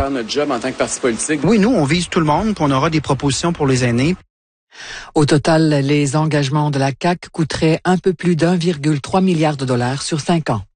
faire notre job en tant que parti politique. Oui, nous, on vise tout le monde, puis on aura des propositions pour les aînés. Au total, les engagements de la CAQ coûteraient un peu plus d'1,3 milliard de dollars sur 5 ans.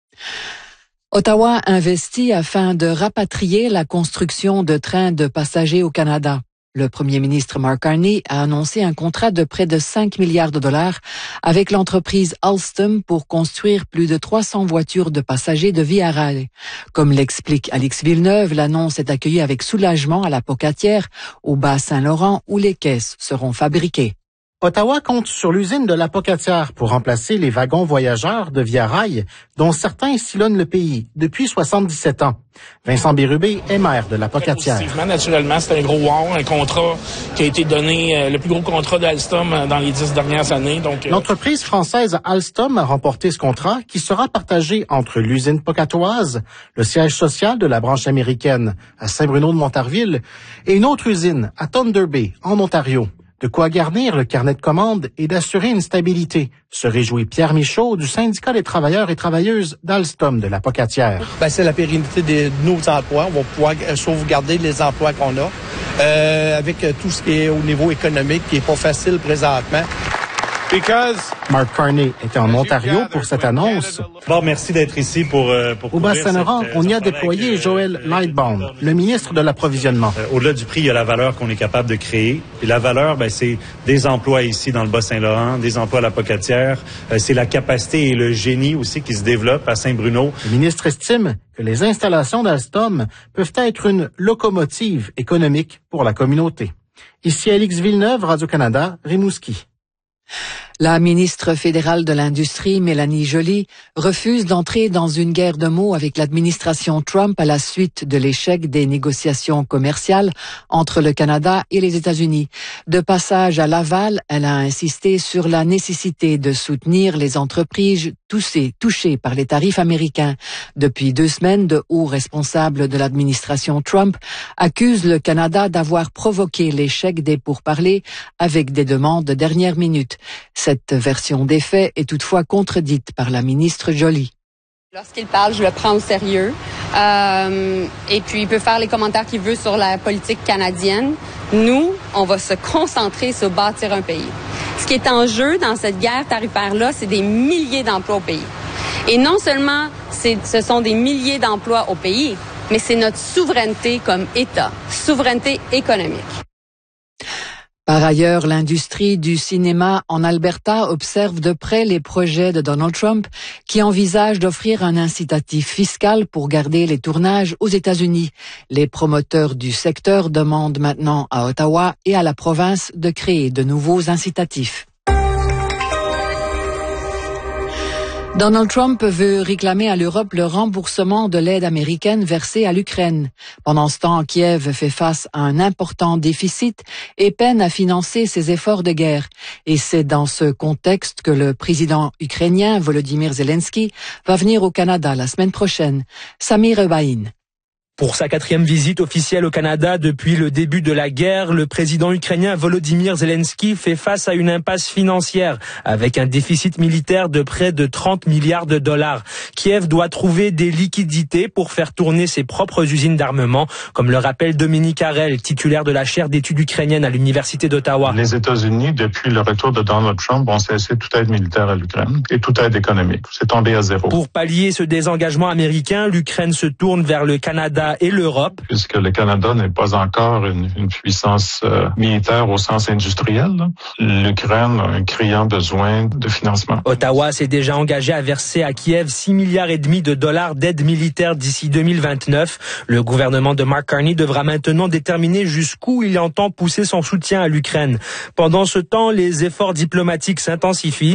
Ottawa investit afin de rapatrier la construction de trains de passagers au Canada. Le premier ministre Mark Carney a annoncé un contrat de près de 5 milliards de dollars avec l'entreprise Alstom pour construire plus de 300 voitures de passagers de Via Rail. Comme l'explique Alix Villeneuve, l'annonce est accueillie avec soulagement à la Pocatière, au Bas-Saint-Laurent, où les caisses seront fabriquées. Ottawa compte sur l'usine de la Pocatière pour remplacer les wagons voyageurs de Via Rail, dont certains sillonnent le pays depuis 77 ans. Vincent Bérubé est maire de la Pocatière. Naturellement, c'est un gros wow, un contrat qui a été donné, le plus gros contrat d'Alstom dans les 10 dernières années. L'entreprise française Alstom a remporté ce contrat qui sera partagé entre l'usine pocatoise, le siège social de la branche américaine à Saint-Bruno-de-Montarville et une autre usine à Thunder Bay, en Ontario. De quoi garnir le carnet de commandes et d'assurer une stabilité, se réjouit Pierre Michaud du syndicat des travailleurs et travailleuses d'Alstom de la Pocatière. C'est la pérennité de nos emplois. On va pouvoir sauvegarder les emplois qu'on a avec tout ce qui est au niveau économique qui est pas facile présentement. Mark Carney était en Ontario pour cette annonce. Bon, merci d'être ici pour au Bas-Saint-Laurent, on y a déployé Joël Lightbound, le ministre de l'Approvisionnement. Au-delà du prix, il y a la valeur qu'on est capable de créer. Et la valeur, c'est des emplois ici dans le Bas-Saint-Laurent, des emplois à la Pocatière. C'est la capacité et le génie aussi qui se développent à Saint-Bruno. Le ministre estime que les installations d'Alstom peuvent être une locomotive économique pour la communauté. Ici Alix Villeneuve, Radio-Canada, Rimouski. La ministre fédérale de l'Industrie, Mélanie Joly, refuse d'entrer dans une guerre de mots avec l'administration Trump à la suite de l'échec des négociations commerciales entre le Canada et les États-Unis. De passage à Laval, elle a insisté sur la nécessité de soutenir les entreprises touchées par les tarifs américains. Depuis 2 semaines, de hauts responsables de l'administration Trump accusent le Canada d'avoir provoqué l'échec des pourparlers avec des demandes de dernière minute. Cette version des faits est toutefois contredite par la ministre Joly. Lorsqu'il parle, je le prends au sérieux. Et puis, il peut faire les commentaires qu'il veut sur la politique canadienne. Nous, on va se concentrer sur bâtir un pays. Ce qui est en jeu dans cette guerre tarifaire-là, c'est des milliers d'emplois au pays. Et non seulement ce sont des milliers d'emplois au pays, mais c'est notre souveraineté comme État, souveraineté économique. Par ailleurs, l'industrie du cinéma en Alberta observe de près les projets de Donald Trump qui envisage d'offrir un incitatif fiscal pour garder les tournages aux États-Unis. Les promoteurs du secteur demandent maintenant à Ottawa et à la province de créer de nouveaux incitatifs. Donald Trump veut réclamer à l'Europe le remboursement de l'aide américaine versée à l'Ukraine. Pendant ce temps, Kiev fait face à un important déficit et peine à financer ses efforts de guerre. Et c'est dans ce contexte que le président ukrainien Volodymyr Zelensky va venir au Canada la semaine prochaine. Samir Ebaïn. Pour sa 4e visite officielle au Canada depuis le début de la guerre, le président ukrainien Volodymyr Zelensky fait face à une impasse financière avec un déficit militaire de près de 30 milliards de dollars. Kiev doit trouver des liquidités pour faire tourner ses propres usines d'armement, comme le rappelle Dominique Harel, titulaire de la chaire d'études ukrainiennes à l'Université d'Ottawa. Les États-Unis, depuis le retour de Donald Trump, ont cessé toute aide militaire à l'Ukraine et toute aide économique. C'est tombé à zéro. Pour pallier ce désengagement américain, l'Ukraine se tourne vers le Canada et l'Europe. Puisque le Canada n'est pas encore une puissance militaire au sens industriel, l'Ukraine a un criant besoin de financement. Ottawa s'est déjà engagé à verser à Kiev 6,5 milliards de dollars d'aide militaire d'ici 2029. Le gouvernement de Mark Carney devra maintenant déterminer jusqu'où il entend pousser son soutien à l'Ukraine. Pendant ce temps, les efforts diplomatiques s'intensifient.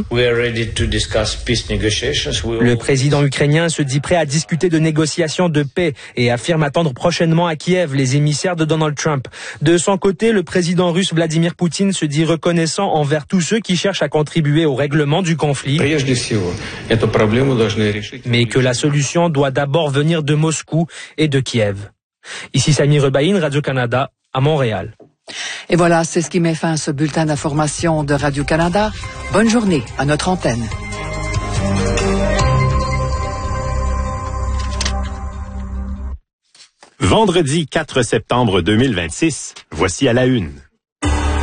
Le président ukrainien se dit prêt à discuter de négociations de paix et affirme attendre prochainement à Kiev les émissaires de Donald Trump. De son côté, le président russe Vladimir Poutine se dit reconnaissant envers tous ceux qui cherchent à contribuer au règlement du conflit, mais que la solution doit d'abord venir de Moscou et de Kiev. Ici Samir Ebaïn, Radio-Canada, à Montréal. Et voilà, c'est ce qui met fin à ce bulletin d'information de Radio-Canada. Bonne journée à notre antenne. Vendredi 4 septembre 2026, voici à la une.